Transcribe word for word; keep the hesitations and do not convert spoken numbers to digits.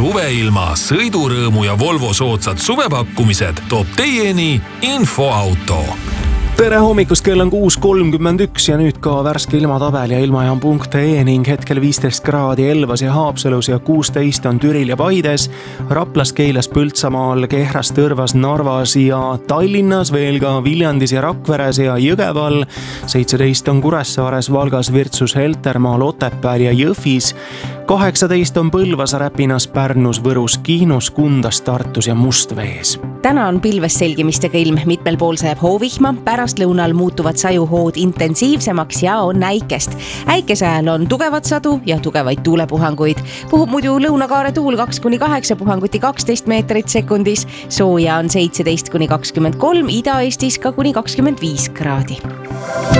suveilma, sõidurõõmu ja Volvo soodsad suvepakkumised toob teieni Infoauto. Tere hommikust, kell on kuus kolmkümmend üks ja nüüd ka värske ilmatabel ja ilmajaam punkt ee ning hetkel viisteist kraadi Elvas ja Haapsalus ja kuusteist on Türil ja Paides, Raplas, Keilas, Põltsamaal, Kehras, Tõrvas, Narvas ja Tallinnas, veel ka Viljandis ja Rakveres ja Jõgeval, seitseteist on Kuressaares, Valgas, Virtsus, Heltermaal, Otepääl ja Jõhvis, kaheksateist on Põlvas, Räpinas, Pärnus, Võrus, Kihnus, Kundas, Tartus ja Mustvees. Täna on pilves selgimistega ilm, mitmel pool sajab hoovihma, pärastlõunal muutuvad sajuhood intensiivsemaks ja on äikest. Äikese ajal on tugevat sadu ja tugevaid tuulepuhanguid. Puhub muidu lõunakaare tuul kaks kuni kaheksa puhanguti kaksteist meetrit sekundis, sooja on seitseteist kuni kakskümmend kolm, Ida-Eestis ka kuni kakskümmend viis kraadi.